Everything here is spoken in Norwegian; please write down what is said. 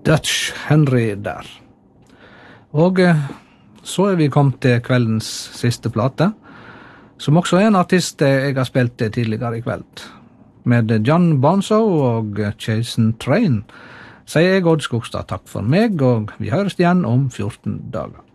Dutch Henry der. Og så vi kommet til kveldens siste plate, som også en artist jeg har spilt tidligere i kveld. Med John Bonzo og Chasin' Train, sier jeg Odd Skogstad takk for meg, og vi høres igjen om 14 dager.